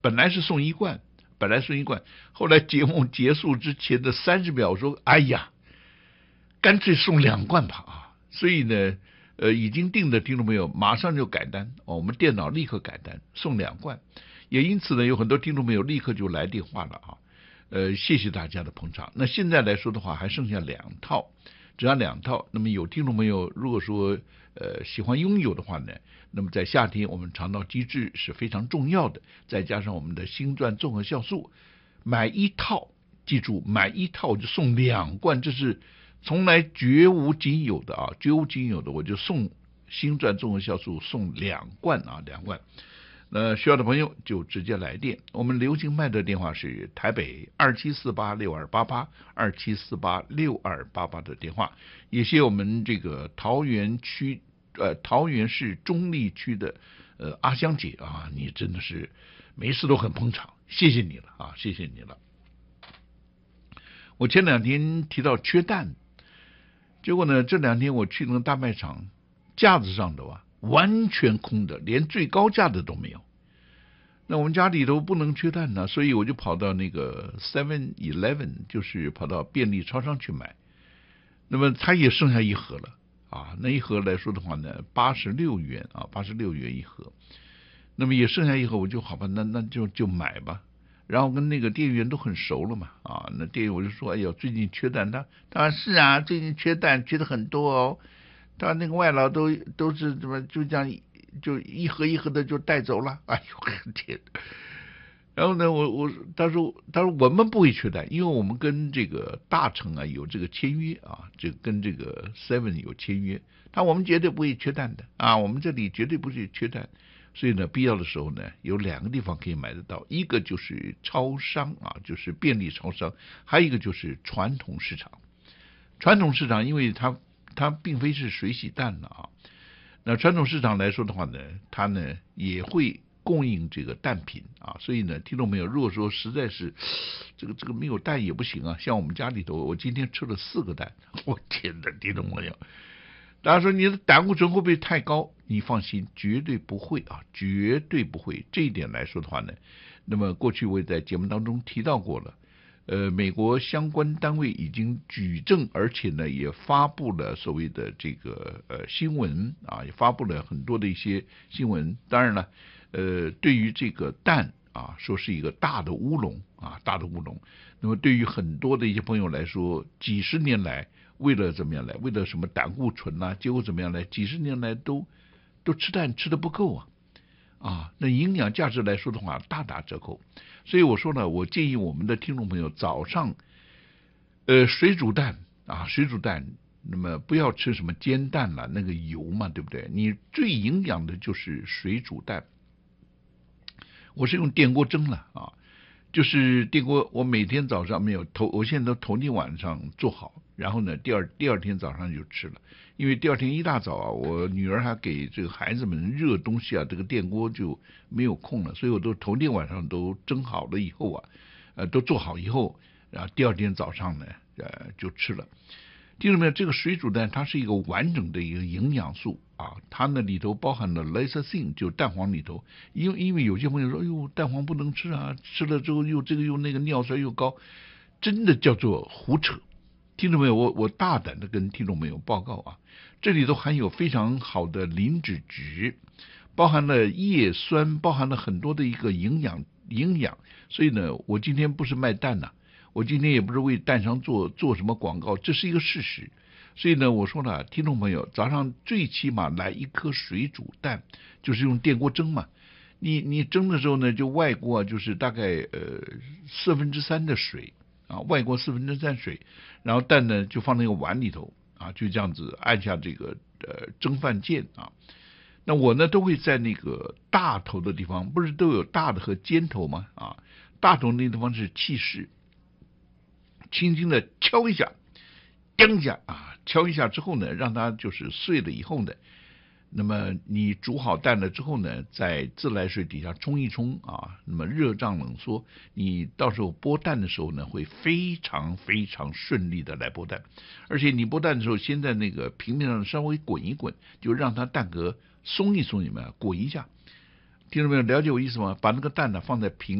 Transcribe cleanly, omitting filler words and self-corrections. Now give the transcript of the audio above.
本来是送一罐，后来节目结束之前的30秒，我说哎呀，干脆送2罐吧啊！所以呢，已经订的听众朋友马上就改单哦，我们电脑立刻改单送2罐，也因此呢，有很多听众朋友立刻就来电话了啊。谢谢大家的捧场。那现在来说的话，还剩下2套，只要2套。那么有听众朋友如果说喜欢拥有的话呢，那么在夏天我们肠道机制是非常重要的，再加上我们的星钻综合酵素，买1套，记住买1套就送2罐，这是从来绝无仅有的啊，绝无仅有的，我就送星钻综合酵素送2罐啊，2罐。需要的朋友就直接来电，我们流行脉的电话是台北27486288，27486288的电话。也谢谢我们这个桃园市中坜区的阿香姐啊，你真的是每次都很捧场，谢谢你了啊，谢谢你了。我前2天提到缺蛋，结果呢这2天我去那个大卖场，架子上的完全空的，连最高价的都没有。那我们家里头不能缺蛋呢，所以我就跑到那个 7-Eleven， 就是跑到便利超商去买。那么它也剩下1盒了啊，那1盒来说的话呢，86元啊，86元1盒。那么也剩下1盒，我就好吧，那就买吧。然后跟那个店员都很熟了嘛啊，那店员我就说，哎呦，最近缺蛋，他说是啊，最近缺蛋缺的很多哦。他那个外劳都是怎么就这样就1盒1盒的就带走了，哎呦天！然后呢，他说我们不会缺蛋，因为我们跟这个大成啊有这个签约啊，这跟这个 Seven 有签约，我们绝对不会缺蛋的啊，我们这里绝对不会缺蛋。所以呢，必要的时候呢，有2个地方可以买得到，一个就是超商啊，就是便利超商，还有一个就是传统市场。传统市场因为它并非是水洗蛋了啊，那传统市场来说的话呢，它呢也会供应这个蛋品啊，所以呢，听众朋友，如果说实在是这个没有蛋也不行啊，像我们家里头，我今天吃了4个蛋，我天哪，听众朋友，大家说你的胆固醇会不会太高？你放心，绝对不会啊，绝对不会。这一点来说的话呢，那么过去我也在节目当中提到过了。美国相关单位已经举证，而且呢也发布了所谓的这个新闻啊，也发布了很多的一些新闻。当然了，对于这个蛋啊，说是一个大的乌龙啊，大的乌龙。那么对于很多的一些朋友来说，几十年来为了怎么样来，为了什么胆固醇啊，结果怎么样来，几十年来都吃蛋吃的不够啊，那营养价值来说的话，大打折扣。所以我说呢，我建议我们的听众朋友早上，水煮蛋啊，水煮蛋，那么不要吃什么煎蛋了，那个油嘛，对不对？你最营养的就是水煮蛋。我是用电锅蒸了啊，就是电锅，我每天早上没有我现在都头天晚上做好，然后呢，第二天早上就吃了。因为第二天一大早啊，我女儿还给这个孩子们热东西啊，这个电锅就没有空了，所以我都头天晚上都蒸好了以后啊，都做好以后，然后第二天早上呢，就吃了。听到没有？这个水煮蛋它是一个完整的一个营养素啊，它呢里头包含了 lecithin， 就蛋黄里头，因为有些朋友说，哎呦，蛋黄不能吃啊，吃了之后又这个又那个，尿酸又高，真的叫做胡扯。听众朋友，我大胆的跟听众朋友报告啊，这里头含有非常好的磷脂质，包含了叶酸，包含了很多的一个营养，所以呢，我今天不是卖蛋呐，我今天也不是为蛋商做什么广告，这是一个事实。所以呢，我说了，听众朋友，早上最起码来1颗水煮蛋，就是用电锅蒸嘛。你蒸的时候呢，就外锅就是大概3/4的水啊，外锅3/4水，然后蛋呢就放那个碗里头啊，就这样子按下这个蒸饭键啊。那我呢都会在那个大头的地方，不是都有大的和尖头吗？啊，大头那地方是气势，轻轻的敲一下，叮一下啊，敲一下之后呢，让它就是碎了以后呢，那么你煮好蛋了之后呢，在自来水底下冲一冲啊，那么热胀冷缩，你到时候剥蛋的时候呢，会非常非常顺利的来剥蛋。而且你剥蛋的时候，先在那个平面上稍微滚一滚，就让它蛋壳松一松，你们滚一下。 听众朋友了解我意思吗？把那个蛋呢放在平